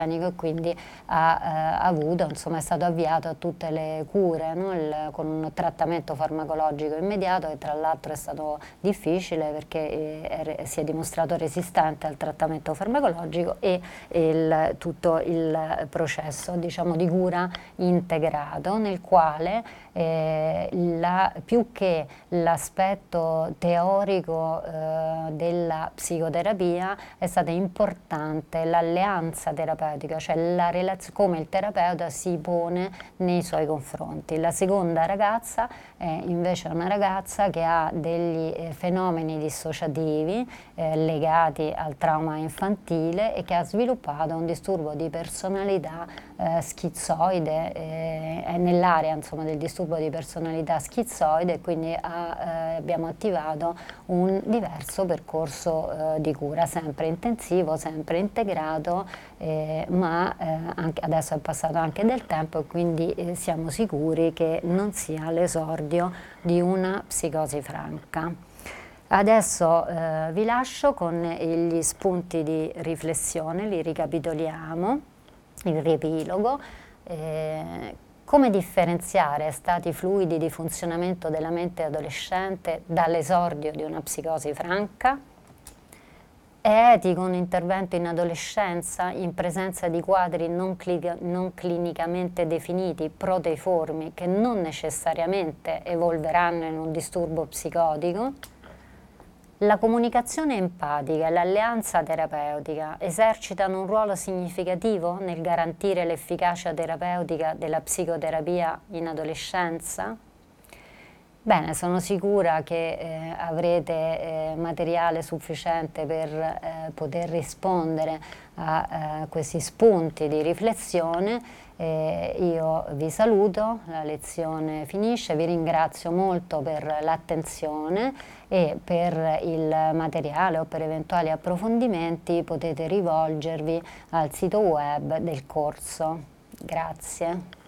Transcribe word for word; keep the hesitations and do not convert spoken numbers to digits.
e quindi ha eh, avuto, insomma, è stato avviato a tutte le cure, no? Il, con un trattamento farmacologico immediato, che tra l'altro è stato difficile perché eh, si è dimostrato resistente al trattamento farmacologico, e il, tutto il processo, diciamo, di cura integrato, nel quale eh, la, più che l'aspetto teorico eh, della psicoterapia è stata importante l'alleanza terapeutica, cioè la relaz- come il terapeuta si pone nei suoi confronti. La seconda ragazza è invece una ragazza che ha degli eh, fenomeni dissociativi eh, legati al trauma infantile e che ha sviluppato un disturbo di personalità eh, schizoide, eh, è nell'area, insomma, del disturbo di personalità schizoide, e quindi ha, eh, abbiamo attivato un diverso percorso eh, di cura, sempre intensivo, sempre integrato, eh, ma eh, anche, adesso è passato anche del tempo, e quindi eh, siamo sicuri che non sia l'esordio di una psicosi franca. Adesso eh, vi lascio con gli spunti di riflessione, li ricapitoliamo, il riepilogo. Eh, come differenziare stati fluidi di funzionamento della mente adolescente dall'esordio di una psicosi franca? È etico un intervento in adolescenza in presenza di quadri non, non clinicamente definiti, proteiformi, che non necessariamente evolveranno in un disturbo psicotico? La comunicazione empatica e l'alleanza terapeutica esercitano un ruolo significativo nel garantire l'efficacia terapeutica della psicoterapia in adolescenza? Bene, sono sicura che eh, avrete eh, materiale sufficiente per eh, poter rispondere a eh, questi spunti di riflessione. Eh, io vi saluto, la lezione finisce, vi ringrazio molto per l'attenzione, e per il materiale o per eventuali approfondimenti potete rivolgervi al sito web del corso. Grazie.